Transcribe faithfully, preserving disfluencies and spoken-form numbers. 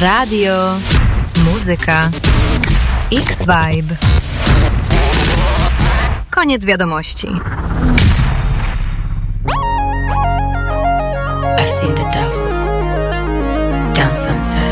Radio, muzyka, X-Vibe. Koniec wiadomości. I've seen the devil down sunset.